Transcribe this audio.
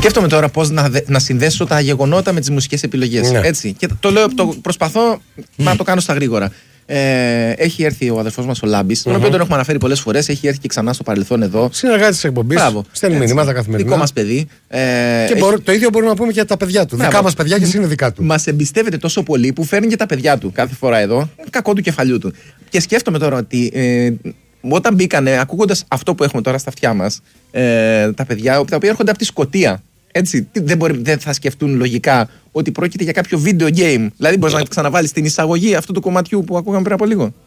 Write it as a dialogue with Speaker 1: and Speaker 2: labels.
Speaker 1: Σκέφτομαι τώρα πώς να συνδέσω τα γεγονότα με τις μουσικές επιλογές.
Speaker 2: Ναι.
Speaker 1: Έτσι. Και προσπαθώ να το κάνω στα γρήγορα. Έχει έρθει ο αδερφός μας ο Λάμπης, τον οποίο τον έχουμε αναφέρει πολλές φορές. Έχει έρθει και ξανά στο παρελθόν εδώ.
Speaker 2: Συνεργάτης της εκπομπής. Στέλνει μηνύματα καθημερινά.
Speaker 1: Δικό μας παιδί.
Speaker 2: Και το ίδιο μπορούμε να πούμε και για τα παιδιά του. Δικά μας παιδιά και είναι δικά του.
Speaker 1: Μας εμπιστεύεται τόσο πολύ που φέρνει και τα παιδιά του κάθε φορά εδώ. Κακό του κεφαλιού του. Και σκέφτομαι τώρα ότι όταν μπήκανε, ακούγοντας αυτό που έχουμε τώρα στα αυτιά μας, τα παιδιά τα οποία έρχονται από τη Σκωτία. Έτσι, δεν θα σκεφτούν λογικά ότι πρόκειται για κάποιο video game. Δηλαδή, μπορείς να ξαναβάλεις την εισαγωγή αυτού του κομματιού που ακούγαμε πριν από λίγο.